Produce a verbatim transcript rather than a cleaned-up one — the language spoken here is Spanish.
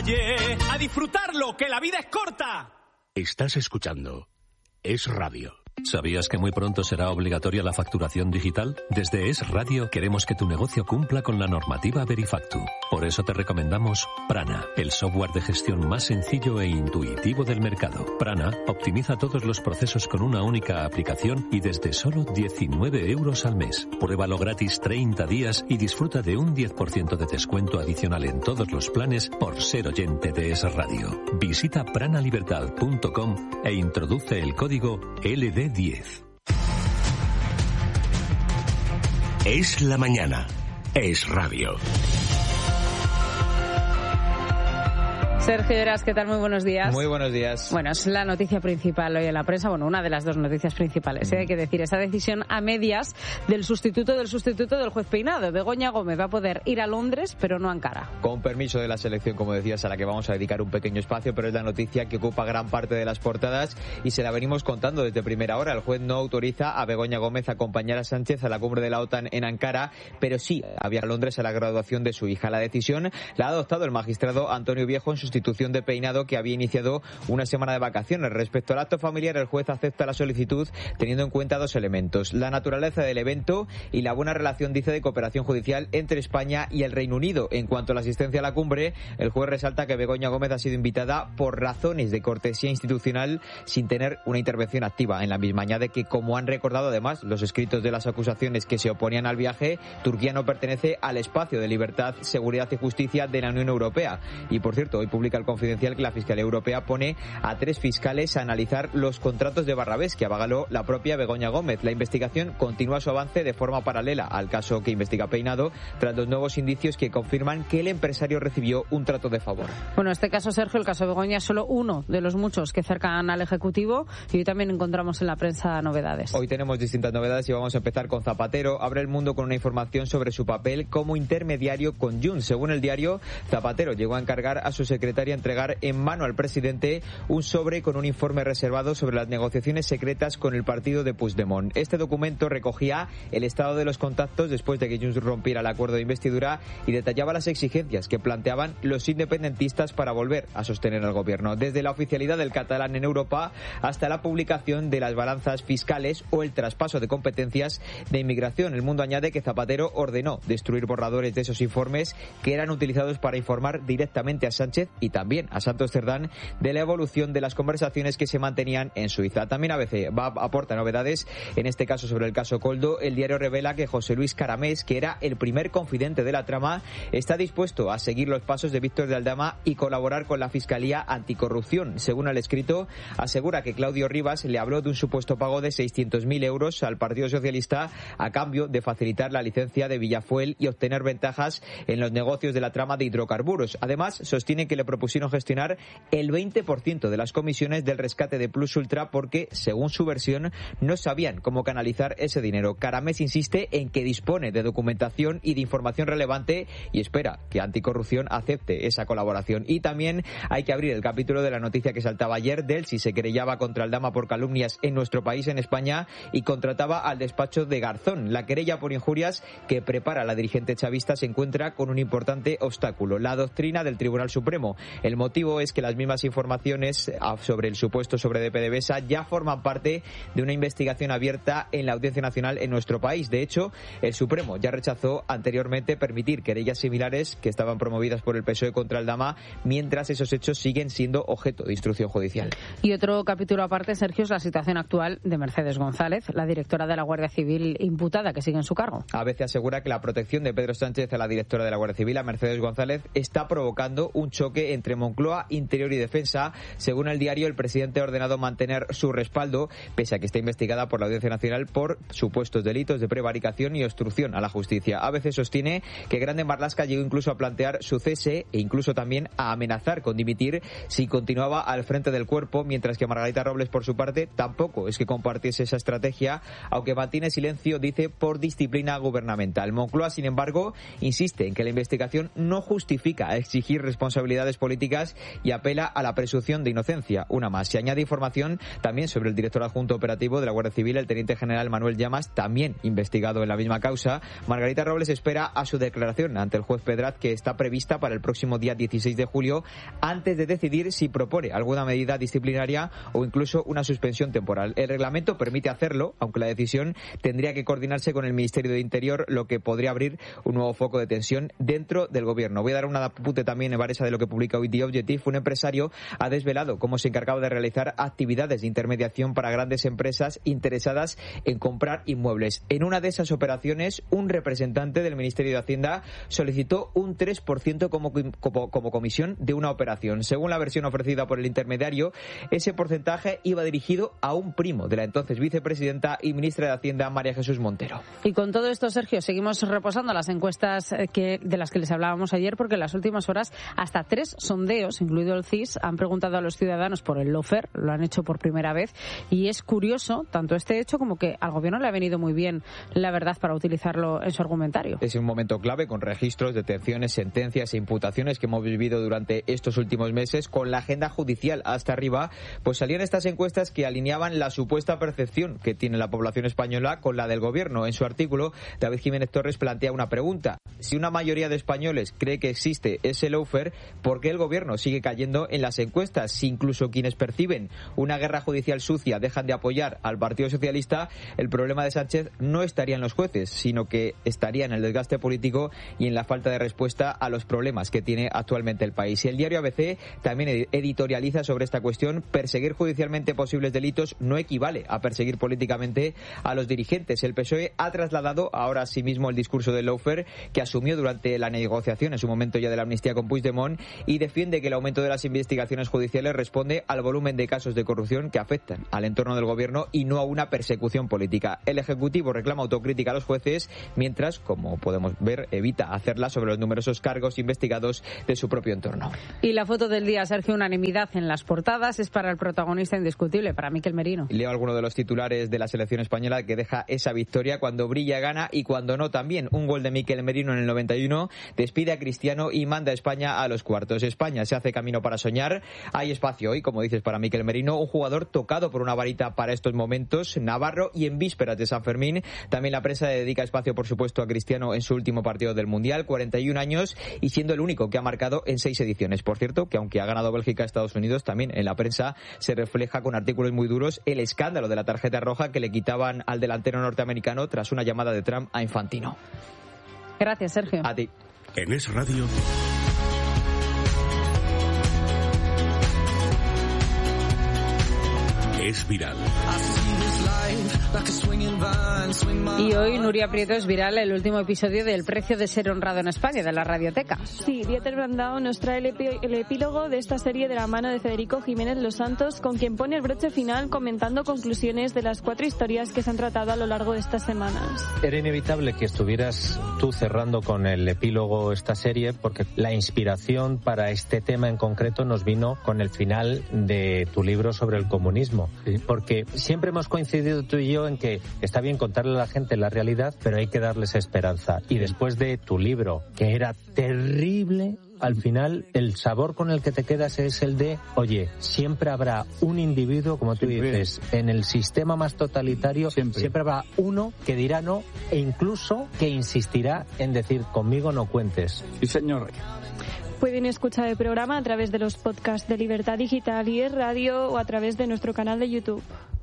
calle, a disfrutarlo, que la vida es corta. Estás escuchando Es Radio. ¿Sabías que muy pronto será obligatoria la facturación digital? Desde Es Radio queremos que tu negocio cumpla con la normativa Verifactu. Por eso te recomendamos Prana, el software de gestión más sencillo e intuitivo del mercado. Prana optimiza todos los procesos con una única aplicación y desde solo diecinueve euros al mes. Pruébalo gratis treinta días y disfruta de un diez por ciento de descuento adicional en todos los planes por ser oyente de Es Radio. Visita pranalibertad punto com e introduce el código L D diez. Es la mañana. Es Radio. Sergio Heras, ¿qué tal? Muy buenos días. Muy buenos días. Bueno, es la noticia principal hoy en la prensa, bueno, una de las dos noticias principales, ¿eh? Hay que decir, esa decisión a medias del sustituto del sustituto del juez Peinado. Begoña Gómez va a poder ir a Londres, pero no a Ankara. Con permiso de la selección, como decías, a la que vamos a dedicar un pequeño espacio, pero es la noticia que ocupa gran parte de las portadas y se la venimos contando desde primera hora. El juez no autoriza a Begoña Gómez a acompañar a Sánchez a la cumbre de la OTAN en Ankara, pero sí a viajar a Londres a la graduación de su hija. La decisión la ha adoptado el magistrado Antonio Viejo en sustitución de Peinado, que había iniciado una semana de vacaciones. Respecto al acto familiar, el juez acepta la solicitud teniendo en cuenta dos elementos: la naturaleza del evento y la buena relación, dice, de cooperación judicial entre España y el Reino Unido. En cuanto a la asistencia a la cumbre, el juez resalta que Begoña Gómez ha sido invitada por razones de cortesía institucional sin tener una intervención activa en la misma. Añade que, como han recordado además los escritos de las acusaciones que se oponían al viaje, Turquía no pertenece al espacio de libertad, seguridad y justicia de la Unión Europea. Y por cierto, hoy publica el Confidencial que la Fiscalía Europea pone a tres fiscales a analizar los contratos de Barrabés que avaló la propia Begoña Gómez. La investigación continúa su avance de forma paralela al caso que investiga Peinado, tras los nuevos indicios que confirman que el empresario recibió un trato de favor. Bueno, este caso, Sergio, el caso Begoña, es solo uno de los muchos que cercan al Ejecutivo y hoy también encontramos en la prensa novedades. Hoy tenemos distintas novedades y vamos a empezar con Zapatero. Abre el mundo con una información sobre su papel como intermediario con Junts. Según el diario, Zapatero llegó a encargar a su secretaria entregar en mano al presidente un sobre con un informe reservado sobre las negociaciones secretas con el partido de Puigdemont. Este documento recogía el estado de los contactos después de que Junts rompiera el acuerdo de investidura y detallaba las exigencias que planteaban los independentistas para volver a sostener al gobierno, desde la oficialidad del catalán en Europa hasta la publicación de las balanzas fiscales o el traspaso de competencias de inmigración. El Mundo añade que Zapatero ordenó destruir borradores de esos informes que eran utilizados para informar directamente a Sánchez y también a Santos Cerdán de la evolución de las conversaciones que se mantenían en Suiza. También A B C va, aporta novedades, en este caso sobre el caso Koldo. El diario revela que José Luis Caramés, que era el primer confidente de la trama, está dispuesto a seguir los pasos de Víctor de Aldama y colaborar con la Fiscalía Anticorrupción. Según el escrito, asegura que Claudio Rivas le habló de un supuesto pago de seiscientos mil euros al Partido Socialista a cambio de facilitar la licencia de Villafuel y obtener ventajas en los negocios de la trama de hidrocarburos. Además, sostiene que le propusieron gestionar el veinte por ciento de las comisiones del rescate de Plus Ultra porque, según su versión, no sabían cómo canalizar ese dinero. Caramés insiste en que dispone de documentación y de información relevante y espera que Anticorrupción acepte esa colaboración. Y también hay que abrir el capítulo de la noticia que saltaba ayer del si se querellaba contra Aldama por calumnias en nuestro país, en España, y contrataba al despacho de Garzón. La querella por injurias que prepara la dirigente chavista se encuentra con un importante obstáculo: la doctrina del Tribunal Supremo. El motivo es que las mismas informaciones sobre el supuesto sobre de PDVSA ya forman parte de una investigación abierta en la Audiencia Nacional en nuestro país. De hecho, el Supremo ya rechazó anteriormente permitir querellas similares que estaban promovidas por el P S O E contra Aldama, mientras esos hechos siguen siendo objeto de instrucción judicial. Y otro capítulo aparte, Sergio, es la situación actual de Mercedes González, la directora de la Guardia Civil imputada, que sigue en su cargo. A veces asegura que la protección de Pedro Sánchez a la directora de la Guardia Civil, a Mercedes González, está provocando un choque entre Moncloa, Interior y Defensa. Según el diario, el presidente ha ordenado mantener su respaldo, pese a que está investigada por la Audiencia Nacional por supuestos delitos de prevaricación y obstrucción a la justicia. A veces sostiene que Grande Marlaska llegó incluso a plantear su cese e incluso también a amenazar con dimitir si continuaba al frente del cuerpo, mientras que Margarita Robles, por su parte, tampoco es que compartiese esa estrategia, aunque mantiene silencio, dice, por disciplina gubernamental. Moncloa, sin embargo, insiste en que la investigación no justifica exigir responsabilidades políticas y apela a la presunción de inocencia. Una más. Se añade información también sobre el director adjunto operativo de la Guardia Civil, el teniente general Manuel Llamas, también investigado en la misma causa. Margarita Robles espera a su declaración ante el juez Pedraz, que está prevista para el próximo día dieciséis de julio, antes de decidir si propone alguna medida disciplinaria o incluso una suspensión temporal. El reglamento permite hacerlo, aunque la decisión tendría que coordinarse con el Ministerio de Interior, lo que podría abrir un nuevo foco de tensión dentro del gobierno. Voy a dar un apunte también en Varesa de lo que publica hoy The Objective. Un empresario ha desvelado cómo se encargaba de realizar actividades de intermediación para grandes empresas interesadas en comprar inmuebles. En una de esas operaciones, un representante del Ministerio de Hacienda solicitó un tres por ciento como, como, como comisión de una operación. Según la versión ofrecida por el intermediario, ese porcentaje iba dirigido a un primo de la entonces vicepresidenta y ministra de Hacienda, María Jesús Montero. Y con todo esto, Sergio, seguimos reposando las encuestas que, de las que les hablábamos ayer, porque en las últimas horas hasta tres sondeos, incluido el C I S, han preguntado a los ciudadanos por el lawfare, lo han hecho por primera vez, y es curioso tanto este hecho como que al gobierno le ha venido muy bien, la verdad, para utilizarlo en su argumentario. Es un momento clave con registros, detenciones, sentencias e imputaciones que hemos vivido durante estos últimos meses, con la agenda judicial hasta arriba, pues salían estas encuestas que alineaban la supuesta percepción que tiene la población española con la del gobierno. En su artículo, David Jiménez Torres plantea una pregunta. Si una mayoría de españoles cree que existe ese lawfare, ¿por qué el gobierno sigue cayendo en las encuestas? Si incluso quienes perciben una guerra judicial sucia dejan de apoyar al Partido Socialista, el problema de Sánchez no estaría en los jueces, sino que estaría en el desgaste político y en la falta de respuesta a los problemas que tiene actualmente el país. Y el diario A B C también editorializa sobre esta cuestión. Perseguir judicialmente posibles delitos no equivale a perseguir políticamente a los dirigentes. El P S O E ha trasladado ahora a sí mismo el discurso del lawfare que asumió durante la negociación en su momento ya de la amnistía con Puigdemont, y defiende que el aumento de las investigaciones judiciales responde al volumen de casos de corrupción que afectan al entorno del gobierno y no a una persecución política. El Ejecutivo reclama autocrítica a los jueces, mientras, como podemos ver, evita hacerla sobre los numerosos cargos investigados de su propio entorno. Y la foto del día, Sergio, unanimidad en las portadas, es para el protagonista indiscutible, para Mikel Merino. Leo alguno de los titulares de la selección española que deja esa victoria: cuando brilla gana y cuando no también. Un gol de Mikel Merino en el noventa y uno despide a Cristiano y manda a España a los cuartos. España se hace camino para soñar. Hay espacio hoy, como dices, para Mikel Merino, un jugador tocado por una varita para estos momentos, navarro, y en vísperas de San Fermín también la prensa dedica espacio, por supuesto, a Cristiano en su último partido del Mundial, cuarenta y un años, y siendo el único que ha marcado en seis ediciones. Por cierto, que aunque ha ganado Bélgica a Estados Unidos, también en la prensa se refleja con artículos muy duros el escándalo de la tarjeta roja que le quitaban al delantero norteamericano tras una llamada de Trump a Infantino. Gracias, Sergio. A ti. En Es Radio. Es viral. Y hoy Nuria Prieto es viral el último episodio del Precio de ser honrado en España, de la Radioteca. Sí, Dieter Brandao nos trae el, epi- el epílogo de esta serie de la mano de Federico Jiménez Los Santos, con quien pone el broche final comentando conclusiones de las cuatro historias que se han tratado a lo largo de estas semanas. Era inevitable que estuvieras tú cerrando con el epílogo esta serie, porque la inspiración para este tema en concreto nos vino con el final de tu libro sobre el comunismo. Sí. Porque siempre hemos coincidido tú y yo en que está bien contarle a la gente la realidad, pero hay que darles esperanza. Y después de tu libro, que era terrible, al final el sabor con el que te quedas es el de, oye, siempre habrá un individuo, como tú siempre dices, en el sistema más totalitario, siempre. siempre habrá uno que dirá no, e incluso que insistirá en decir, conmigo no cuentes. Sí, señor. Pueden escuchar el programa a través de los podcasts de Libertad Digital y Es Radio, o a través de nuestro canal de YouTube.